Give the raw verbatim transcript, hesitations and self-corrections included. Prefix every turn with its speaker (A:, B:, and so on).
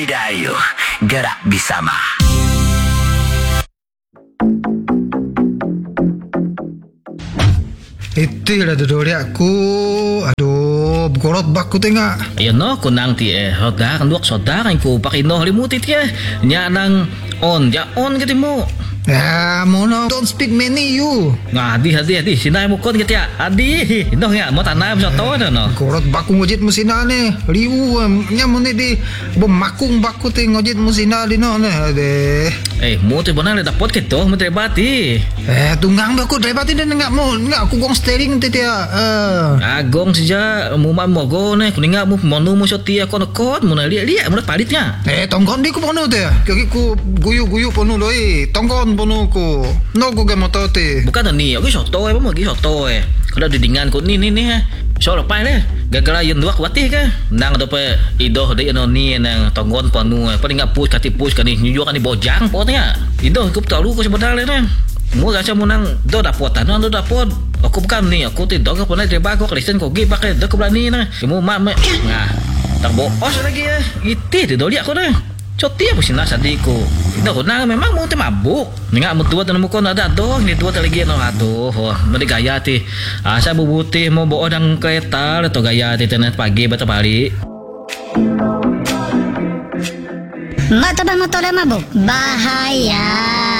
A: Bidayuh, gerak bersama.
B: Itu lah duduk aku. Aduh, berkorot bak ku tengok.
C: Ayan no, kunang ti eh. Hodar, duak sodar, ang ku pakino halimuti ti eh. Nya nang on, ja on kiti mo.
B: Ya, mono, don't speak many you.
C: Nga, adi, adi, adi. Sinay mo kon kiti ya. Adi. Ino nga, mo tanay mo sa to na no.
B: Korot bak ku ngojit mo sina ni. Riu, nya mo ni di. Bumakung bak ku ti ngojit mo sina di no. Ade.
C: Eh, mo ti bonang le dapot kito, mo trebati.
B: Eh, tunggang ba ku drivati din nga mo. Nga aku gong steering ti ti ya.
C: Agong sija, mo man mo go ne. Kuninga mo monu mo sa ti ako nakot. Mo na liya-liya, mo na palit niya.
B: Eh, tonggon di ko pono ti. Kaya ku guyu-guyu pono doi. Tonggon pono ko. No ko ga motor ti.
C: Bukan ni, aku soto eh, mo gi soto eh. Kalau didingan ko ni ni ni ha. So lepai le. Gagala yun duak watih ka. Nang do pe idoh de ano ni nang tonggon panu eh. Paling ngapus kati pus kani nyuju kani bojang po tanya. Idoh kup tahu ko sebenarnya le. Mo rasa mo nang do dapot ano do dapot. Aku bukan ni, aku tidak ke pernah terba ko Kristen ko gi pakai do berani na. Mo mak me. Nah. Tak boos lagi eh. Iti de doliak ko na. Coti apa sih nasa diku. Ito ko na memang mo te mabuk. Nga mo tuwa tanong mo ko na dato. Hindi tuwa talagi ano ato. Oh, mali gaya ti. Asa bubuti mo buo ng kereta. Ito gaya ti tanan pagi bata bali.
D: Mata ba mo to mabuk? Bahaya.